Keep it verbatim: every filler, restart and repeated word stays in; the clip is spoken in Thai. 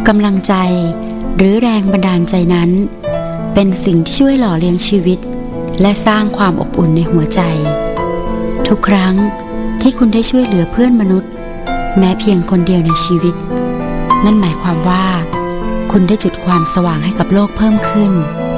กำลังใจหรือแรงบันดาลใจนั้นเป็นสิ่งที่ช่วยหล่อเลี้ยงชีวิตและสร้างความอบอุ่นในหัวใจทุกครั้งที่คุณได้ช่วยเหลือเพื่อนมนุษย์แม้เพียงคนเดียวในชีวิตนั่นหมายความว่าคุณได้จุดความสว่างให้กับโลกเพิ่มขึ้น